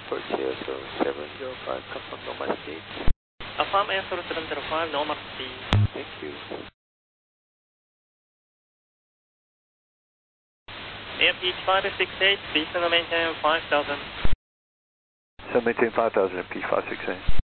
approach here, so 705, confirm normal speed. Affirm Airport 705, normal speed. Thank you. Airpeak 568, please maintain 5000. So maintain 5000 at P568.